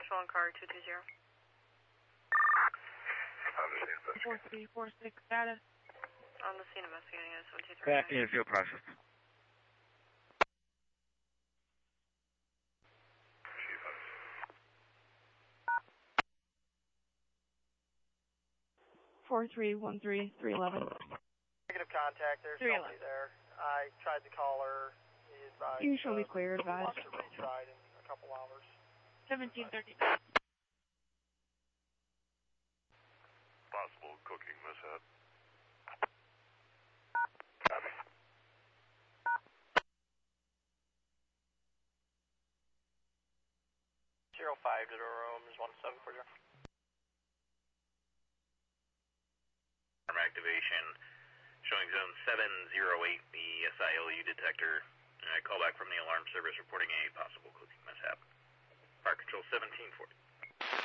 Patrol on car 220. 4346 status. On the scene investigating at 723. Back in field process. (4313-311). Negative contact. There's nobody there. I tried to call her. He advised. You shall be clear, advised. I'll retry in a couple hours. 1739. Possible cooking mishap. Copy. 05 to the room is 1740. Activation showing zone 708, the SILU detector. Call back from the alarm service reporting a possible cooking mishap. Fire control 1740.